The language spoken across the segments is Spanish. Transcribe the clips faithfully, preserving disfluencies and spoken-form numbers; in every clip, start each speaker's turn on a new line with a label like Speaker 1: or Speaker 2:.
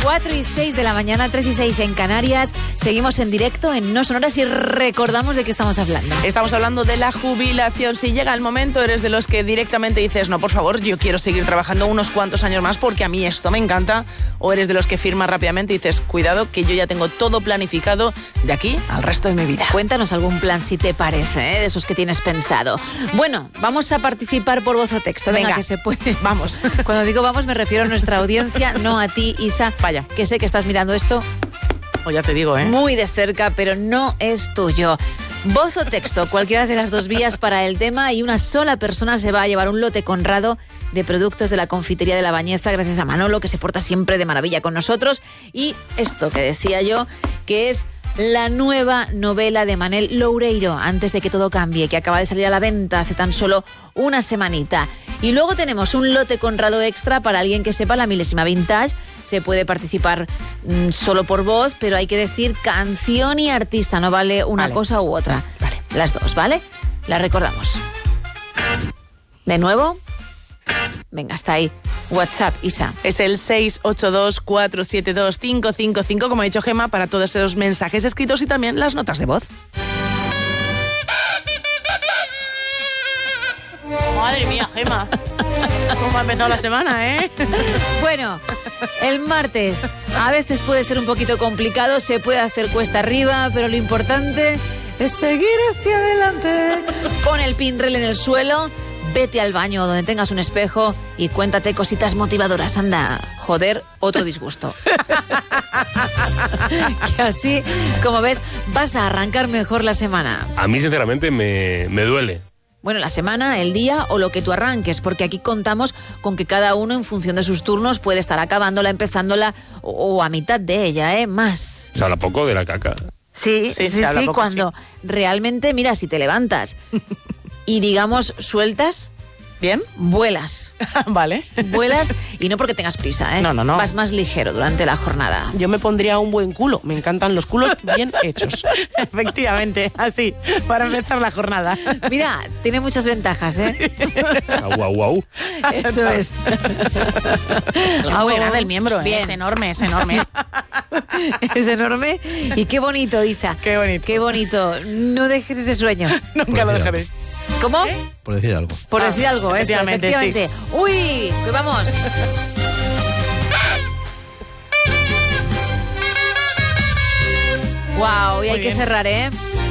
Speaker 1: cuatro y seis de la mañana, tres y seis en Canarias. Seguimos en directo en No Sonoras y recordamos de qué estamos hablando.
Speaker 2: Estamos hablando de la jubilación. Si llega el momento, eres de los que directamente dices, no, por favor, yo quiero seguir trabajando unos cuantos años más porque a mí esto me encanta. O eres de los que firmas rápidamente y dices, cuidado, que yo ya tengo todo planificado de aquí al resto de mi vida.
Speaker 1: Cuéntanos algún plan si te parece, ¿eh? De esos que tienes pensado. Bueno, vamos a participar por voz o texto. Venga, Venga que se puede.
Speaker 2: Vamos.
Speaker 1: Cuando digo vamos me refiero a nuestra audiencia, no a ti, Isa.
Speaker 2: Vaya.
Speaker 1: Que sé que estás mirando esto.
Speaker 2: O ya te digo, ¿eh?
Speaker 1: Muy de cerca, pero no es tuyo. Voz o texto, cualquiera de las dos vías para el tema, y una sola persona se va a llevar un lote conrado de productos de la confitería de La Bañeza, gracias a Manolo, que se porta siempre de maravilla con nosotros. Y esto que decía yo, que es la nueva novela de Manel Loureiro, Antes de que todo cambie, que acaba de salir a la venta hace tan solo una semanita. Y luego tenemos un lote conrado extra para alguien que sepa la milésima vintage. Se puede participar mmm, solo por voz, pero hay que decir canción y artista, no vale una
Speaker 2: vale.
Speaker 1: cosa u otra.
Speaker 2: Vale.
Speaker 1: Las dos, ¿vale? Las recordamos. ¿De nuevo? Venga, está ahí. WhatsApp, Isa.
Speaker 2: Es el seis ocho dos, cuatro siete dos, cinco cinco cinco, como ha dicho Gemma, para todos esos mensajes escritos y también las notas de voz. Madre mía, Gemma. ¿Cómo ha empezado la semana, eh?
Speaker 1: Bueno, el martes a veces puede ser un poquito complicado, se puede hacer cuesta arriba, pero lo importante es seguir hacia adelante. Pon el pinrel en el suelo, vete al baño donde tengas un espejo y cuéntate cositas motivadoras. Anda, joder, otro disgusto. Que así, como ves, vas a arrancar mejor la semana.
Speaker 3: A mí, sinceramente, me, me duele.
Speaker 1: Bueno, la semana, el día o lo que tú arranques, porque aquí contamos con que cada uno, en función de sus turnos, puede estar acabándola, empezándola o, o a mitad de ella, ¿eh? Más.
Speaker 3: Se habla poco de la caca.
Speaker 1: Sí, sí, sí, sí poco, cuando sí. Realmente, mira, si te levantas y, digamos, sueltas...
Speaker 2: ¿Bien?
Speaker 1: Vuelas.
Speaker 2: Vale.
Speaker 1: Vuelas y no porque tengas prisa, ¿eh?
Speaker 2: No, no, no.
Speaker 1: Vas más ligero durante la jornada.
Speaker 2: Yo me pondría un buen culo. Me encantan los culos bien hechos. Efectivamente, así, para empezar la jornada.
Speaker 1: Mira, tiene muchas ventajas, ¿eh?
Speaker 3: Guau, guau, guau.
Speaker 1: Eso es.
Speaker 2: La buena del miembro, ¿eh?
Speaker 1: Bien.
Speaker 2: Es enorme, es enorme.
Speaker 1: Es enorme. Y qué bonito, Isa.
Speaker 2: Qué bonito.
Speaker 1: Qué bonito. No dejes ese sueño.
Speaker 2: Nunca lo dejaré.
Speaker 1: ¿Cómo?
Speaker 2: ¿Eh?
Speaker 4: Por decir algo.
Speaker 1: Por
Speaker 2: ah,
Speaker 1: decir algo, eso,
Speaker 2: efectivamente,
Speaker 1: efectivamente. Sí. ¡Uy! ¡Que vamos! ¡Wow! Y hay
Speaker 2: bien.
Speaker 1: que cerrar, ¿eh?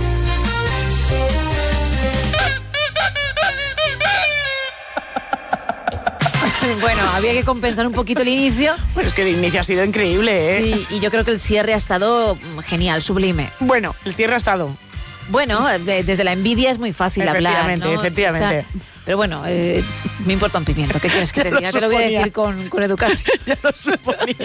Speaker 1: Bueno, había que compensar un poquito el inicio.
Speaker 2: Pues es que el inicio ha sido increíble, ¿eh?
Speaker 1: Sí, y yo creo que el cierre ha estado genial, sublime.
Speaker 2: Bueno, el cierre ha estado...
Speaker 1: Bueno, desde la envidia es muy fácil hablar, ¿no?
Speaker 2: Efectivamente, efectivamente.
Speaker 1: O sea, pero bueno, eh, me importa un pimiento. ¿Qué quieres que te diga? Te lo voy a decir con, con educación.
Speaker 2: Ya lo suponía.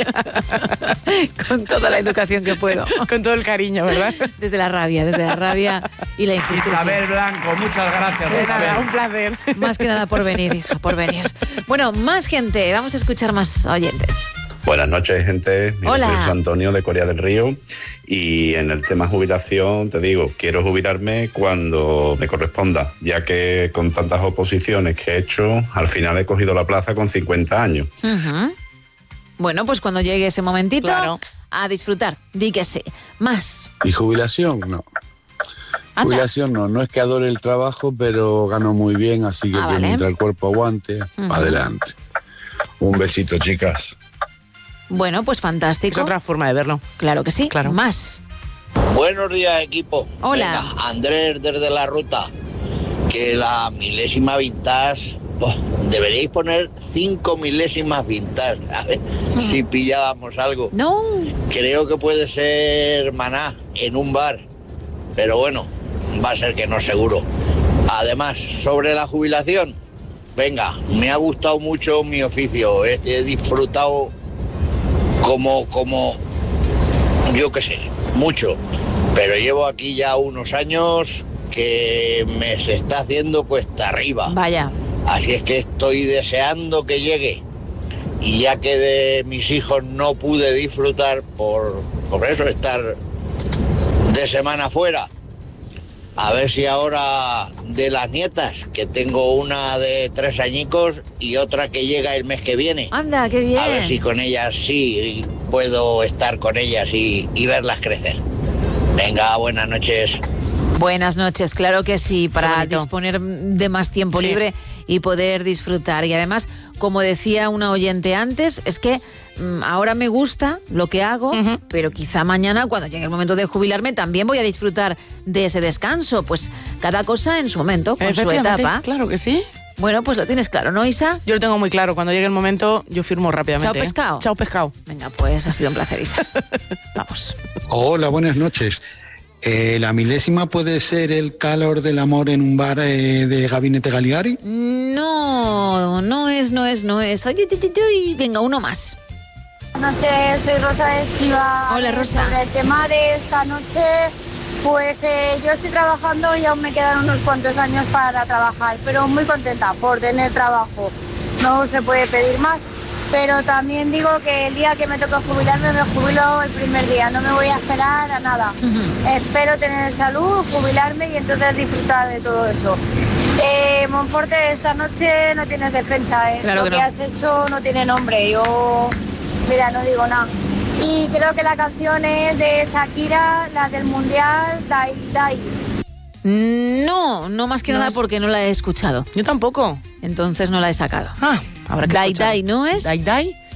Speaker 1: Con toda la educación que puedo.
Speaker 2: Con todo el cariño, ¿verdad?
Speaker 1: Desde la rabia, desde la rabia y la injusticia.
Speaker 5: Isabel Blanco, muchas gracias.
Speaker 2: De nada,
Speaker 5: Isabel.
Speaker 2: un placer.
Speaker 1: Más que nada por venir, hija, por venir. Bueno, más gente. Vamos a escuchar más oyentes.
Speaker 6: Buenas noches, gente. Mi
Speaker 1: Hola.
Speaker 6: nombre es Antonio, de Corea del Río, y en el tema jubilación te digo, quiero jubilarme cuando me corresponda, ya que con tantas oposiciones que he hecho, al final he cogido la plaza con cincuenta años.
Speaker 1: Uh-huh. Bueno, pues cuando llegue ese momentito,
Speaker 2: Claro.
Speaker 1: a disfrutar. Di que sí. Más.
Speaker 7: ¿Y jubilación? No.
Speaker 1: Anda.
Speaker 7: Jubilación no, no es que adore el trabajo, pero gano muy bien, así que,
Speaker 1: Ah,
Speaker 7: que
Speaker 1: vale.
Speaker 7: mientras el cuerpo aguante,
Speaker 1: Ujú.
Speaker 7: adelante. Un besito, chicas.
Speaker 1: Bueno, pues
Speaker 2: Es
Speaker 1: fantástico.
Speaker 2: otra forma de verlo.
Speaker 1: Claro que sí.
Speaker 2: Claro.
Speaker 1: Más.
Speaker 8: Buenos días, equipo.
Speaker 1: Hola.
Speaker 8: Venga, Andrés desde la ruta. Que la milésima vintage, oh, deberíais poner cinco milésimas vintage. A ver
Speaker 1: Hmm.
Speaker 8: si pillábamos algo.
Speaker 1: No.
Speaker 8: Creo que puede ser Maná en un bar, pero bueno, va a ser que no seguro. Además, sobre la jubilación, venga, me ha gustado mucho mi oficio. He, he disfrutado como, como, yo qué sé, mucho. Pero llevo aquí ya unos años que me se está haciendo cuesta arriba.
Speaker 1: Vaya.
Speaker 8: Así es que estoy deseando que llegue. Y ya que de mis hijos no pude disfrutar por, por eso estar de semana fuera, A ver si ahora de las nietas, que tengo una de tres añicos y otra que llega el mes que viene.
Speaker 1: Anda, qué bien.
Speaker 8: A ver si con ellas sí puedo estar con ellas y, y verlas crecer. Venga, buenas noches.
Speaker 1: Buenas noches, claro que sí, para
Speaker 2: bonito.
Speaker 1: disponer de más tiempo
Speaker 2: Sí.
Speaker 1: libre y poder disfrutar. Y además, como decía una oyente antes, es que mm, ahora me gusta lo que hago,
Speaker 2: Ujú.
Speaker 1: pero quizá mañana, cuando llegue el momento de jubilarme, también voy a disfrutar de ese descanso. Pues cada cosa en su momento, con su
Speaker 2: Efectivamente,
Speaker 1: etapa.
Speaker 2: Claro que sí.
Speaker 1: Bueno, pues lo tienes claro, ¿no, Isa?
Speaker 2: Yo lo tengo muy claro. Cuando llegue el momento, yo firmo rápidamente.
Speaker 1: Chao,
Speaker 2: ¿eh?
Speaker 1: pescado.
Speaker 2: Chao, pescado.
Speaker 1: Venga, pues ha sido un placer, Isa. Vamos.
Speaker 7: Hola, buenas noches. Eh, ¿La milésima puede ser el calor del amor en un bar eh, de Gabinete Gagliari?
Speaker 1: No, no es, no es, no es. Oye, oye, oye, oye, venga, uno más.
Speaker 4: Buenas noches, soy Rosa de Chiva.
Speaker 1: Hola, Rosa.
Speaker 4: Sobre el tema de esta noche, pues eh, yo estoy trabajando y aún me quedan unos cuantos años para trabajar, pero muy contenta por tener trabajo. No se puede pedir más, pero también digo que el día que me toca jubilarme, me jubilo el primer día, no me voy a esperar a nada. Espero tener salud, jubilarme y entonces disfrutar de todo eso. Eh, Monforte, esta noche no tienes defensa, ¿eh?
Speaker 1: Claro
Speaker 4: Lo
Speaker 1: que
Speaker 4: que
Speaker 1: no.
Speaker 4: has hecho no tiene nombre, yo, mira, no digo nada. Y creo que la canción es de Shakira, la del Mundial, Dai Dai.
Speaker 1: No, no más que
Speaker 2: No
Speaker 1: nada
Speaker 2: es-
Speaker 1: porque no la he escuchado.
Speaker 2: Yo tampoco.
Speaker 1: Entonces no la he sacado.
Speaker 2: Ah, habrá que
Speaker 1: Dai
Speaker 2: escuchar.
Speaker 1: Dai, ¿no es?
Speaker 2: Dai Dai.